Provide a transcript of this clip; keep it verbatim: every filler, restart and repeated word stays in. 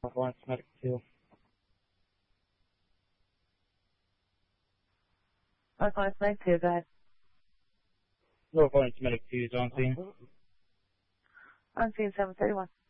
North Lawrence Medic two. North Lawrence Medic two, go ahead. North Lawrence Medic two is on scene. On scene seven thirty-one.